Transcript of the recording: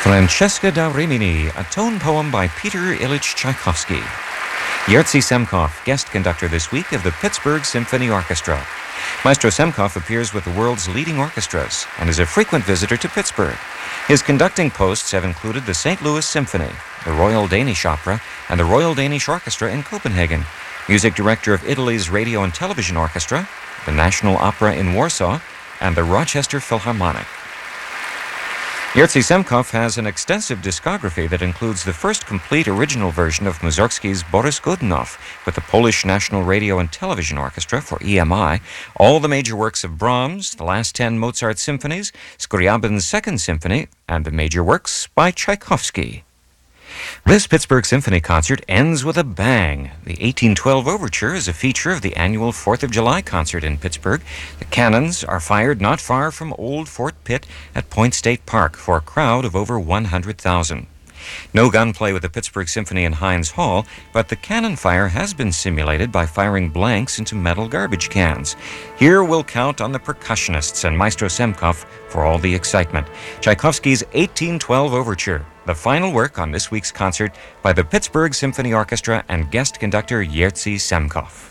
Francesca da Rimini, a tone poem by Peter Ilyich Tchaikovsky. Jerzy Semkov, guest conductor this week of the Pittsburgh Symphony Orchestra. Maestro Semkov appears with the world's leading orchestras and is a frequent visitor to Pittsburgh. His conducting posts have included the St. Louis Symphony, the Royal Danish Opera, and the Royal Danish Orchestra in Copenhagen, music director of Italy's Radio and Television Orchestra, the National Opera in Warsaw, and the Rochester Philharmonic. Jerzy Semkov has an extensive discography that includes the first complete original version of Mussorgsky's Boris Godunov with the Polish National Radio and Television Orchestra for EMI, all the major works of Brahms, the last 10 Mozart symphonies, Scriabin's Second Symphony, and the major works by Tchaikovsky. This Pittsburgh Symphony concert ends with a bang. The 1812 Overture is a feature of the annual 4th of July concert in Pittsburgh. The cannons are fired not far from Old Fort Pitt at Point State Park for a crowd of over 100,000. No gunplay with the Pittsburgh Symphony in Heinz Hall, but the cannon fire has been simulated by firing blanks into metal garbage cans. Here we'll count on the percussionists and Maestro Semkov for all the excitement. Tchaikovsky's 1812 Overture, the final work on this week's concert by the Pittsburgh Symphony Orchestra and guest conductor Jerzy Semkov.